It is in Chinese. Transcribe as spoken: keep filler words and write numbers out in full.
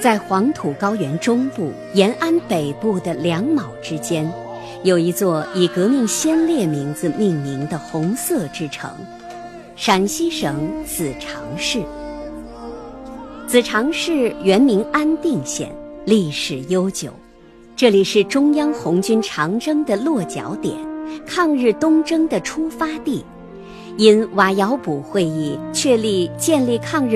在黄土高原中部、延安北部的两卯之间，有一座以革命先烈名字命名的红色之城——陕西省子长市。子长市原名安定县，历史悠久。这里是中央红军长征的落脚点，抗日东征的出发地。因瓦窑堡会议确立建立抗日